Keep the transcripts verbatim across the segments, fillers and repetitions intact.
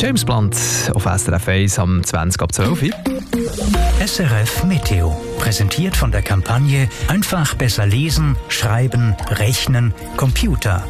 James Blunt auf S R F eins am zwanzig ab zwölf. S R F Meteo, präsentiert von der Kampagne Einfach besser lesen, schreiben, rechnen, Computer.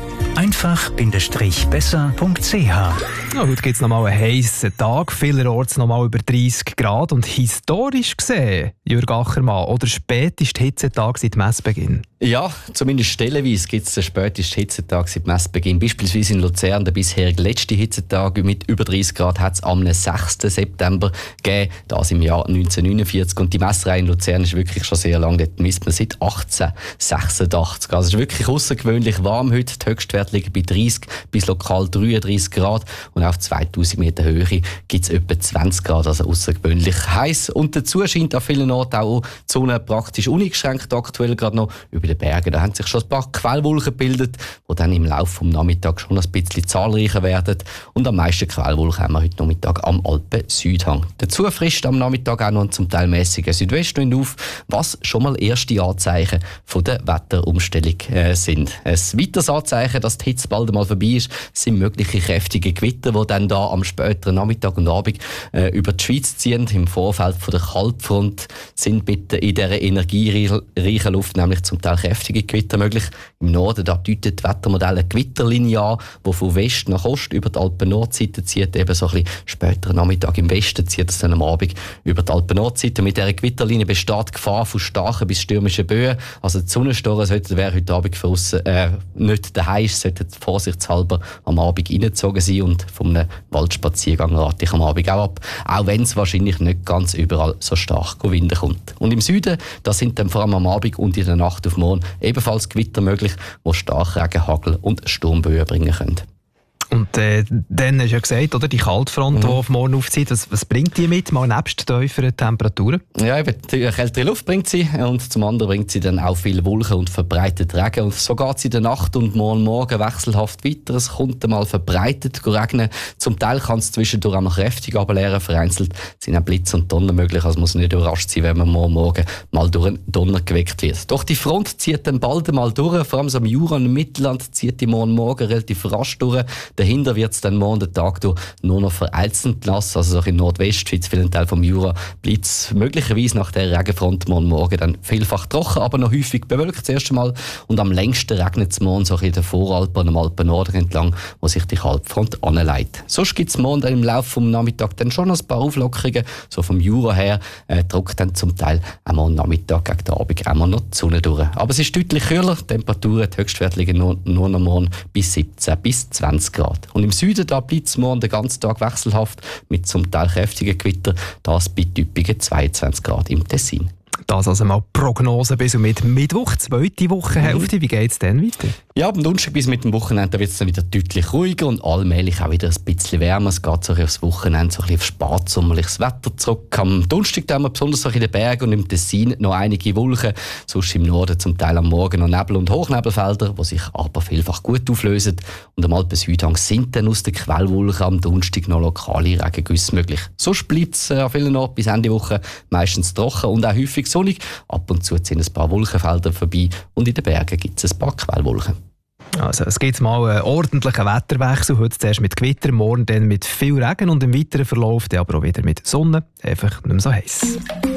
einfach-besser punkt c h. Ja, heute gibt es nochmal einen heissen Tag, vielerorts nochmal über dreißig Grad und historisch gesehen, Jürg Achermann, oder spätestens Hitzetag seit Messbeginn? Ja, zumindest stellenweise gibt es den spätesten Hitzetag seit Messbeginn. Beispielsweise in Luzern, der bisherige letzte Hitzetag mit über dreißig Grad, hat es am sechsten September gegeben, das im Jahr neunzehnhundertneunundvierzig. Und die Messerei in Luzern ist wirklich schon sehr lang, dort misst man seit achtzehnhundertsechsundachtzig. Also es ist wirklich außergewöhnlich warm heute. Die Höchstwerte liegen bei dreißig bis lokal dreiunddreißig Grad und auf zweitausend Meter Höhe gibt es etwa zwanzig Grad, also außergewöhnlich heiß. Und dazu scheint an vielen Orten auch die Sonne praktisch uneingeschränkt aktuell gerade noch über den Bergen. Da haben sich schon ein paar Quellwolken gebildet, die dann im Laufe des Nachmittags schon ein bisschen zahlreicher werden. Und am meisten Quellwolken haben wir heute Nachmittag am Alpen-Südhang. Dazu frischt am Nachmittag auch noch ein zum Teil mäßiger Südwestwind auf, was schon mal erste Anzeichen von der Wetterumstellung äh, sind. Ein weiteres Anzeichen, dass die Hitze bald einmal vorbei ist, sind mögliche kräftige Gewitter, die dann da am späteren Nachmittag und Abend äh, über die Schweiz ziehen. Im Vorfeld von der Kaltfront sind bitte in dieser energiereichen Luft nämlich zum Teil kräftige Gewitter möglich. Im Norden da deutet die Wettermodelle eine Gewitterlinie an, die von West nach Ost über die Alpen-Nordseite zieht. Eben so ein bisschen späteren Nachmittag im Westen zieht es dann am Abend über die Alpen-Nordseite. Mit dieser Gewitterlinie besteht die Gefahr von starken bis stürmischen Böen. Also die Sonnenstoren sollten, wer heute Abend für uns, äh, nicht daheim ist, sollten vorsichtshalber am Abend reingezogen sein und von einem Waldspaziergang rate ich am Abend auch ab. Auch wenn es wahrscheinlich nicht ganz überall so stark Wind kommt. Und im Süden, da sind dann vor allem am Abend und in der Nacht auf morgen ebenfalls Gewitter möglich, die stark Regen, Hagel und Sturmböen bringen können. Und äh, dann hast du ja gesagt, oder, die Kaltfront, mhm. die auf morgen aufzieht, was, was bringt die mit, mal nebst tieferen Temperaturen? Ja, eben, die kältere Luft bringt sie und zum anderen bringt sie dann auch viel Wolken und verbreitet Regen. Und so geht es in der Nacht und morgen Morgen wechselhaft weiter. Es kommt einmal verbreitet regnen. Zum Teil kann es zwischendurch auch noch kräftig ableeren. Vereinzelt sind auch Blitz und Donner möglich. Also muss nicht überrascht sein, wenn man morgen Morgen mal durch einen Donner geweckt wird. Doch die Front zieht dann bald einmal durch. Vor allem so im Jura und im Mittelland zieht die morgen Morgen relativ rasch durch. Dahinter wird es dann morgen den Tag durch nur noch vereinzelt nass. Also so in Nordwestschweiz, vielen Teil vom Jura, bleibt es möglicherweise nach der Regenfront morgen Morgen dann vielfach trocken, aber noch häufig bewölkt das erste Mal. Und am längsten regnet es morgen so in den Voralpen und am Alpen-Norden entlang, wo sich die Kaltfront anleitet. Sonst gibt es morgen dann im Laufe des Nachmittags dann schon noch ein paar Auflockerungen. So vom Jura her äh, drückt dann zum Teil am morgen Nachmittag gegen den Abend auch noch die Sonne durch. Aber es ist deutlich kühler. Die Temperaturen, die Höchstwerte liegen nur, nur noch morgen bis siebzehn bis zwanzig Grad. Und im Süden da bleibt es morgen den ganzen Tag wechselhaft mit zum Teil kräftigen Gewitter. Das bei typischen zweiundzwanzig Grad im Tessin. Das also mal Prognose bis und mit Mittwoch, zweite Wochenhälfte. Mhm. Wie geht es dann weiter? Ja, am Donnerstag bis mit dem Wochenende wird es dann wieder deutlich ruhiger und allmählich auch wieder ein bisschen wärmer. Es geht so aufs Wochenende so ein bisschen auf spatsommerliches Wetter zurück. Am Donnerstag haben wir besonders in den Bergen und im Tessin noch einige Wolken. Sonst im Norden zum Teil am Morgen noch Nebel- und Hochnebelfelder, die sich aber vielfach gut auflösen. Und am Alpen-Südhang sind dann aus den Quellwolken am Donnerstag noch lokale Regengüsse möglich. Sonst bleibt es an vielen Orten bis Ende Woche meistens trocken und auch häufig sonnig. Ab und zu ziehen ein paar Wolkenfelder vorbei und in den Bergen gibt es ein paar Quellwolken. Also, es gibt mal einen ordentlichen Wetterwechsel. Heute zuerst mit Gewitter, morgen dann mit viel Regen und im weiteren Verlauf dann aber auch wieder mit Sonne. Einfach nicht mehr so heiß.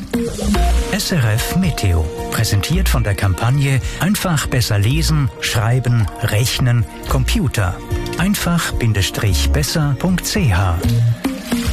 S R F Meteo, präsentiert von der Kampagne Einfach besser lesen, schreiben, rechnen, Computer. einfach-besser punkt c h.